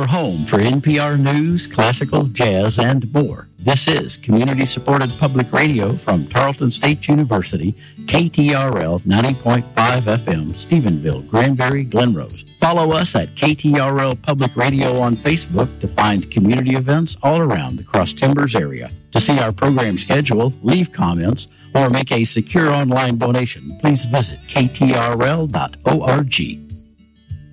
home for NPR News, classical, jazz, and more. This is community-supported public radio from Tarleton State University, KTRL 90.5 FM, Stephenville, Granbury, Glenrose. Follow us at KTRL Public Radio on Facebook to find community events all around the Cross Timbers area. To see our program schedule, leave comments, or make a secure online donation, please visit ktrl.org.